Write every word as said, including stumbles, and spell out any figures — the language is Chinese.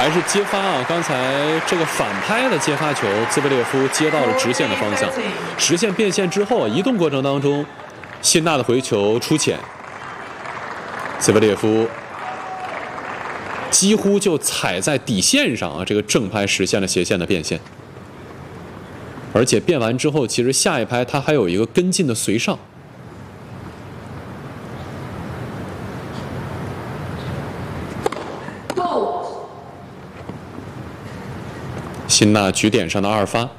还是接发啊，刚才这个反拍的接发球，兹维列夫接到了直线的方向，实线变线之后，移动过程当中，辛纳的回球出浅，兹维列夫几乎就踩在底线上啊，这个正拍实现了斜线的变线，而且变完之后，其实下一拍他还有一个跟进的随上。辛纳局点上的二发。